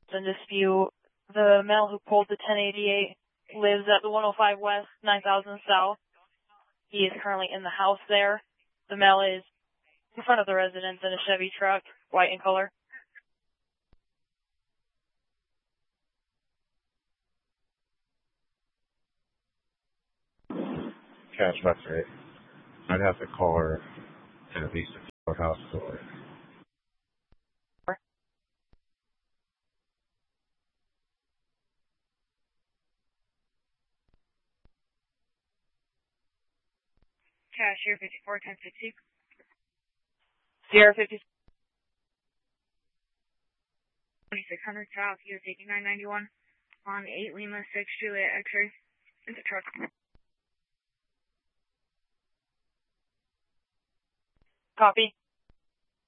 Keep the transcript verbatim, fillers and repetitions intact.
in dispute. The male who pulled the ten eighty-eight lives at the one oh five West, nine thousand South. He is currently in the house there. The male is in front of the residence in a Chevy truck, white in color. Cash, that's right. I'd have to call her at at least a courthouse door. Cashier fifty-four ten fifty. Sierra fifty. twenty-six hundred South, U S eighty-nine ninety-one. On eight Lima six Juliet X-ray. In the truck. Copy.